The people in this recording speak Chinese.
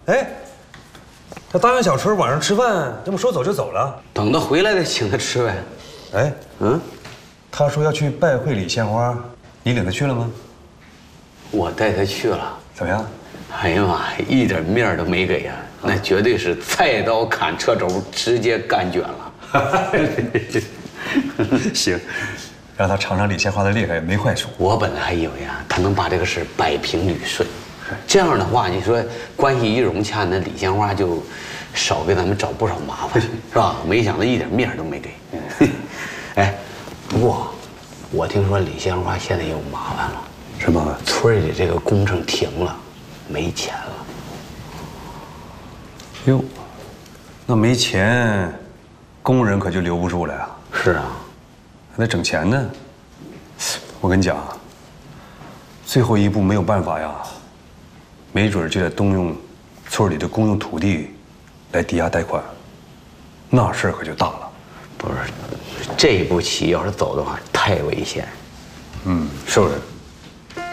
哎，他答应小春晚上吃饭，这么说走就走了？ 等他回来再请他吃呗。 哎，他说要去拜会李鲜花，你领他去了吗？ 我带他去了。 怎么样？ 哎呀妈呀，一点面儿都没给呀！那绝对是菜刀砍车轴，直接干卷了。 行，让他尝尝李鲜花的厉害也没坏处。 我本来还以为啊，他能把这个事摆平捋顺，这样的话，你说关系一融洽，那李鲜花就少给咱们找不少麻烦，是吧？没想到一点面都没给。哎，不过我听说李鲜花现在有麻烦了， 什么？ 村里这个工程停了，没钱了。 哟，那没钱，工人可就留不住了呀。 是啊， 还得整钱呢。我跟你讲，最后一步没有办法呀，没准就得动用村里的公用土地来抵押贷款，那事儿可就大了。 不是，这步棋要是走的话，太危险。 是不是？